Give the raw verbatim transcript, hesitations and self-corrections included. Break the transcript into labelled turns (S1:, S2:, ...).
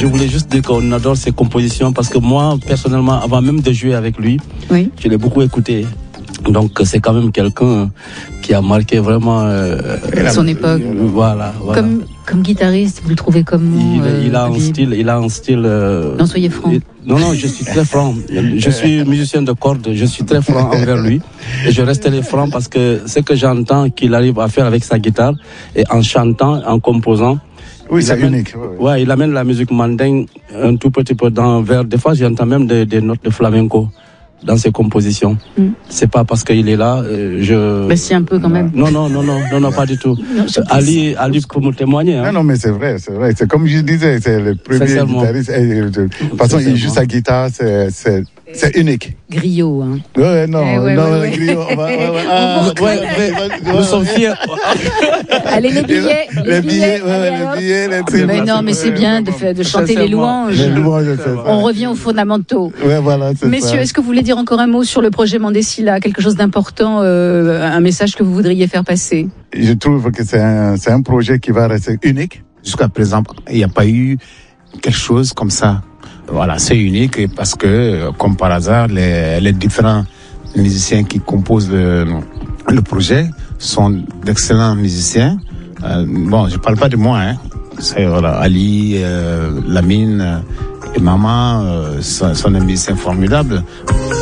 S1: je voulais juste dire qu'on adore ses compositions parce que moi, personnellement, avant même de jouer avec lui, oui. je l'ai beaucoup écouté. Donc c'est quand même quelqu'un qui a marqué vraiment euh,
S2: son époque.
S1: Voilà, voilà.
S2: Comme comme guitariste, vous le trouvez comment
S1: il,
S2: euh,
S1: il a un style, il a un style. Euh,
S2: non, soyez franc.
S1: Non, non, je suis très franc. Je suis musicien de cordes, je suis très franc envers lui et je resterai franc parce que ce que j'entends qu'il arrive à faire avec sa guitare et en chantant, en composant.
S3: Oui, c'est
S1: amène,
S3: unique.
S1: Ouais, ouais, il amène la musique mandingue un tout petit peu dans vers. Des fois, j'entends même des, des notes de flamenco dans ses compositions. Mm. C'est pas parce qu'il est là, euh, je...
S2: Mais c'est un peu quand même.
S1: Non, non, non, non, non, non pas du tout. Non, Ali, Ali peut me témoigner. Hein.
S3: Non, non, mais c'est vrai, c'est vrai. C'est comme je disais, c'est le premier guitariste. De toute façon, il joue sa guitare, c'est, c'est, c'est unique.
S2: Griot, hein.
S3: Ouais, non,
S2: eh ouais,
S3: non,
S2: ouais, ouais.
S3: Griot, on va, ouais, ouais, ah,
S1: ouais, ouais, ouais, nous sommes fiers.
S2: Allez, les billets,
S3: les, les billets, ouais, allez, les billets, les trucs.
S2: Mais non, mais c'est bien de, faire, de chanter les louanges.
S3: Les louanges, c'est ça.
S2: On revient aux fondamentaux.
S3: Ouais, voilà, c'est
S2: Messieurs,
S3: ça.
S2: est-ce que vous voulez dire encore un mot sur le projet Mandessila, quelque chose d'important, euh, un message que vous voudriez faire passer?
S3: Je trouve que c'est un, c'est un projet qui va rester unique.
S4: Jusqu'à présent, il n'y a pas eu quelque chose comme ça. Voilà, c'est unique parce que, comme par hasard, les, les différents musiciens qui composent le, le projet sont d'excellents musiciens. Euh, bon, je parle pas de moi, hein. C'est voilà, Ali, euh, Lamine euh, et Maman euh, sont, sont des musiciens formidables.